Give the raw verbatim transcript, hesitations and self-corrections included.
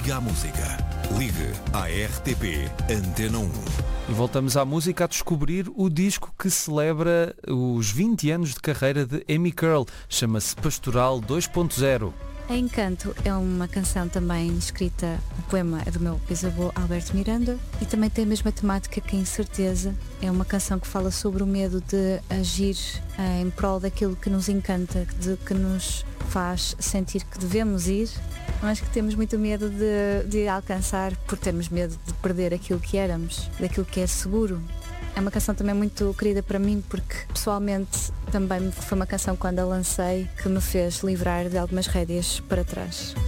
Liga à música. Ligue à R T P Antena um. E voltamos à música a descobrir o disco que celebra os vinte anos de carreira de Amy Curl. Chama-se Pastoral dois ponto zero. Encanto é uma canção também escrita, o poema é do meu bisavô Alberto Miranda e também tem a mesma temática que Incerteza. É uma canção que fala sobre o medo de agir eh, em prol daquilo que nos encanta, de, que nos faz sentir que devemos ir, mas que temos muito medo de, de alcançar por termos medo de perder aquilo que éramos, daquilo que é seguro. É uma canção também muito querida para mim porque pessoalmente também foi uma canção quando a lancei que me fez livrar de algumas rédeas para trás.